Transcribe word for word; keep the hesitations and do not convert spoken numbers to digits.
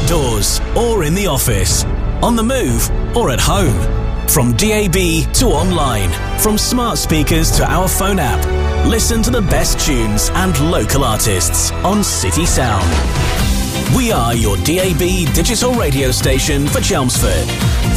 outdoors or in the office, on the move or at home. From D A B to online, from smart speakers to our phone app, listen to the best tunes and local artists on City Sound. We are your D A B digital radio station for Chelmsford.